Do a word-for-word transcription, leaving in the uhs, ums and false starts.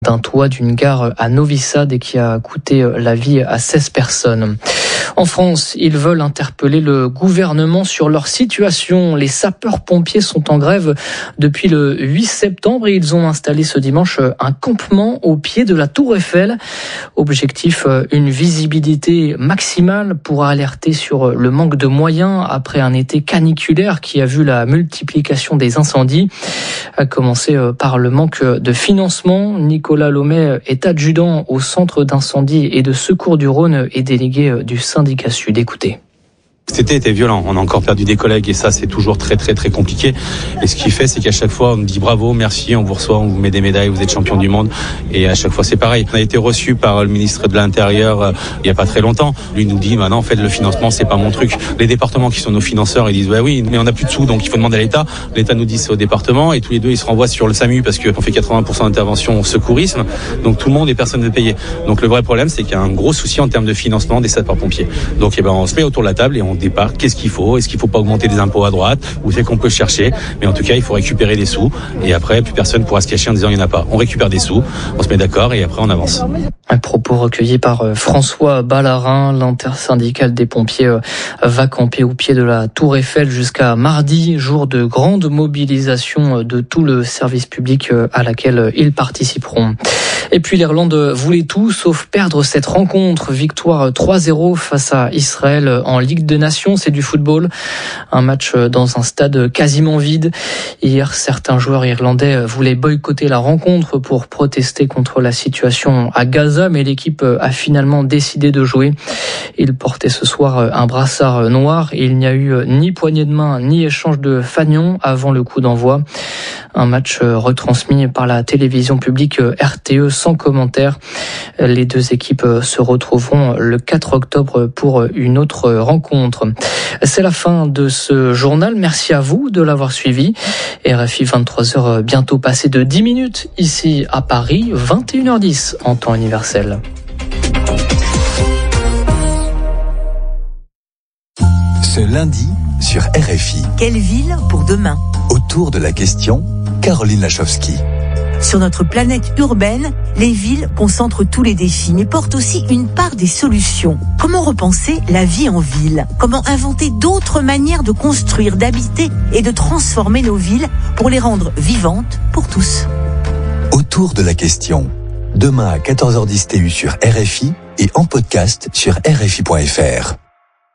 d'un toit d'une gare à Novi Sad et qui a coûté la vie à seize personnes. En France, ils veulent interpeller le gouvernement sur leur situation. Les sapeurs-pompiers sont en grève depuis le huit septembre et ils ont installé ce dimanche un campement au pied de la Tour Eiffel. Objectif, une visibilité maximale pour alerter sur le manque de moyens après un été caniculaire qui a vu la multiplication des incendies. À commencer par le manque de financement. Nicolas Lomet est adjudant au centre d'incendie et de secours du Rhône et délégué du syndicat Sud. Écoutez. Cet été était violent, on a encore perdu des collègues et ça c'est toujours très très très compliqué. Et ce qui fait c'est qu'à chaque fois on nous dit bravo, merci, on vous reçoit, on vous met des médailles, vous êtes champion du monde. Et à chaque fois c'est pareil. On a été reçu par le ministre de l'Intérieur euh, il y a pas très longtemps. Lui nous dit maintenant bah en fait le financement c'est pas mon truc. Les départements qui sont nos financeurs ils disent bah oui mais on a plus de sous donc il faut demander à l'État. L'État nous dit c'est au département et tous les deux ils se renvoient sur le SAMU parce qu'on fait quatre-vingts pour cent d'intervention au secourisme. Donc tout le monde et personne ne veut payer. Donc le vrai problème c'est qu'il y a un gros souci en termes de financement des sapeurs-pompiers. Donc eh ben on se met autour de la table et on départ, qu'est-ce qu'il faut? Est-ce qu'il faut pas augmenter les impôts à droite? Ou c'est qu'on peut chercher? Mais en tout cas, il faut récupérer des sous. Et après, plus personne pourra se cacher en disant il n'y en a pas. On récupère des sous, on se met d'accord et après on avance. Un propos recueilli par François Ballarin, l'intersyndicale des pompiers va camper au pied de la Tour Eiffel jusqu'à mardi, jour de grande mobilisation de tout le service public à laquelle ils participeront. Et puis l'Irlande voulait tout sauf perdre cette rencontre. Victoire trois zéro face à Israël en Ligue des Nations, c'est du football. Un match dans un stade quasiment vide. Hier, certains joueurs irlandais voulaient boycotter la rencontre pour protester contre la situation à Gaza, mais l'équipe a finalement décidé de jouer. Ils portaient ce soir un brassard noir et il n'y a eu ni poignée de main ni échange de fanions avant le coup d'envoi. Un match retransmis par la télévision publique R T E sans commentaire. Les deux équipes se retrouveront le quatre octobre pour une autre rencontre. C'est la fin de ce journal. Merci à vous de l'avoir suivi. R F I vingt-trois heures bientôt passées de dix minutes ici à Paris, vingt et une heures dix en temps universel. Ce lundi sur R F I. Quelle ville pour demain? Autour de la question, Caroline Lachowski. Sur notre planète urbaine, les villes concentrent tous les défis, mais portent aussi une part des solutions. Comment repenser la vie en ville? Comment inventer d'autres manières de construire, d'habiter et de transformer nos villes pour les rendre vivantes pour tous? Autour de la question, demain à quatorze heures dix T U sur R F I et en podcast sur R F I point F R.